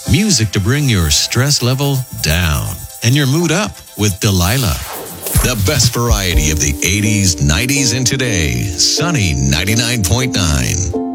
Music to bring your stress level down and your mood up with Delilah. The best variety of the 80s, 90s, and today. Sunny 99.9.